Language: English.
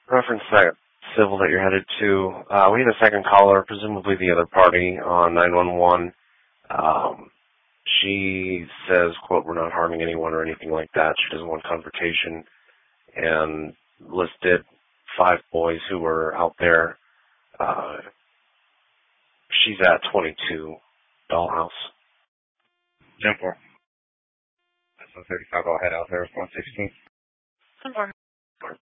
Reference that civil that you're headed to. We had a second caller, presumably the other party, on 911. She says, quote, "We're not harming anyone or anything like that. She doesn't want confrontation," and listed 5 boys who were out there. She's at 22 Dollhouse. 10-4. That's 135. I'll head out there with 116. 10-4.